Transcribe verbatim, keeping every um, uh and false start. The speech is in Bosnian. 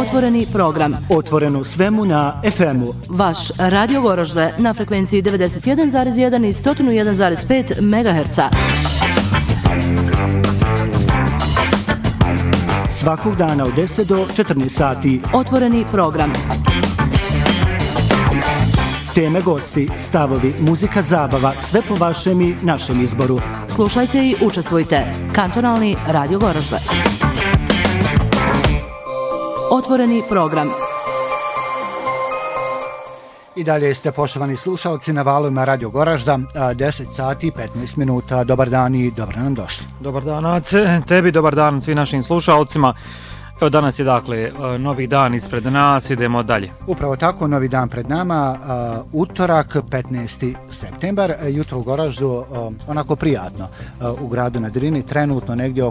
Otvoreni program. Otvoreno svemu na ef emu. Vaš Radio Goražde na frekvenciji devedeset jedan zarez jedan i sto jedan zarez pet megaherca. Svakog dana od deset do četrnaest sati. Otvoreni program. Teme, gosti, stavovi, muzika, zabava, sve po vašem i našem izboru. Slušajte i učestvujte. Kantonalni Radio Goražde. Otvoreni program. I dalje ste, poštovani slušalci, na valovima Radio Goražda, deset sati i petnaest minuta. Dobar dan i dobro nam došli. Dobar dan, Ace, tebi, dobar dan svim našim slušalcima. Evo, danas je dakle novi dan ispred nas, idemo dalje. Upravo tako, novi dan pred nama, utorak, petnaesti septembar, jutro u Goraždu onako prijatno u gradu na Drini, trenutno negdje oko